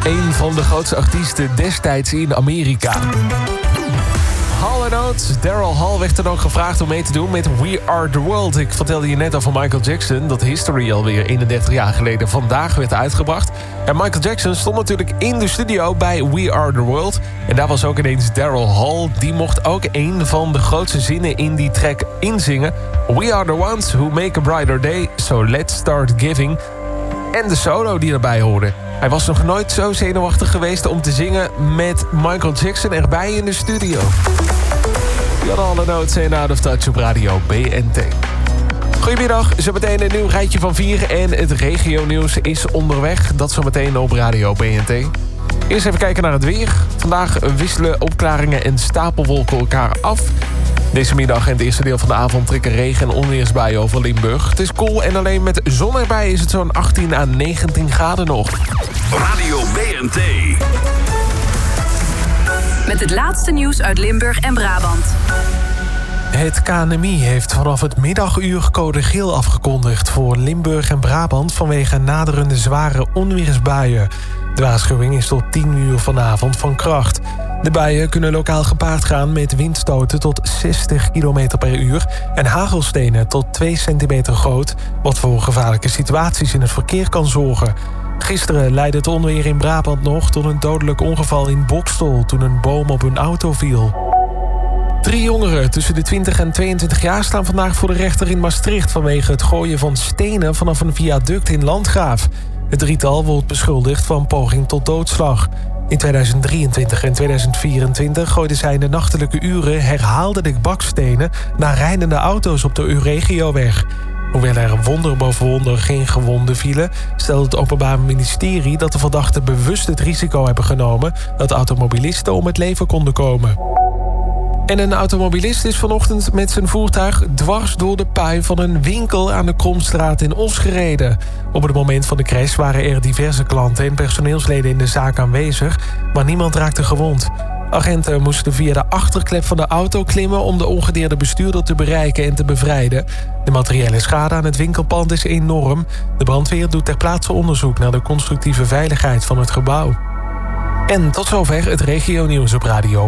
een van de grootste artiesten destijds in Amerika. Hall & Oates, Daryl Hall werd dan ook gevraagd om mee te doen met We Are The World. Ik vertelde je net al van Michael Jackson dat History alweer 31 jaar geleden vandaag werd uitgebracht. En Michael Jackson stond natuurlijk in de studio bij We Are The World. En daar was ook ineens Daryl Hall. Die mocht ook een van de grootste zinnen in die track inzingen. We are the ones who make a brighter day, so let's start giving. En de solo die erbij hoorde. Hij was nog nooit zo zenuwachtig geweest om te zingen met Michael Jackson erbij in de studio. Jan Hall & Oates en Out of Touch op Radio BNT. Goedemiddag, zometeen een nieuw rijtje van 4 en het regionieuws is onderweg. Dat zometeen op Radio BNT. Eerst even kijken naar het weer. Vandaag wisselen opklaringen en stapelwolken elkaar af. Deze middag en het eerste deel van de avond trekken regen- en onweersbuien over Limburg. Het is koel en alleen met zon erbij is het zo'n 18 à 19 graden nog. Radio BNT. Met het laatste nieuws uit Limburg en Brabant. Het KNMI heeft vanaf het middaguur code geel afgekondigd voor Limburg en Brabant vanwege naderende zware onweersbuien. De waarschuwing is tot 10 uur vanavond van kracht. De buien kunnen lokaal gepaard gaan met windstoten tot 60 km per uur... en hagelstenen tot 2 centimeter groot... wat voor gevaarlijke situaties in het verkeer kan zorgen. Gisteren leidde het onweer in Brabant nog tot een dodelijk ongeval in Boxtel... toen een boom op hun auto viel. 3 jongeren tussen de 20 en 22 jaar staan vandaag voor de rechter in Maastricht... vanwege het gooien van stenen vanaf een viaduct in Landgraaf. Het drietal wordt beschuldigd van poging tot doodslag. In 2023 en 2024 gooiden zij in de nachtelijke uren herhaaldelijk bakstenen naar rijdende auto's op de Euregioweg. Hoewel er wonder boven wonder geen gewonden vielen, stelde het Openbaar Ministerie dat de verdachten bewust het risico hebben genomen dat automobilisten om het leven konden komen. En een automobilist is vanochtend met zijn voertuig dwars door de pui van een winkel aan de Kromstraat in Os gereden. Op het moment van de crash waren er diverse klanten en personeelsleden in de zaak aanwezig, maar niemand raakte gewond. Agenten moesten via de achterklep van de auto klimmen om de ongedeerde bestuurder te bereiken en te bevrijden. De materiële schade aan het winkelpand is enorm. De brandweer doet ter plaatse onderzoek naar de constructieve veiligheid van het gebouw. En tot zover het regionieuws op Radio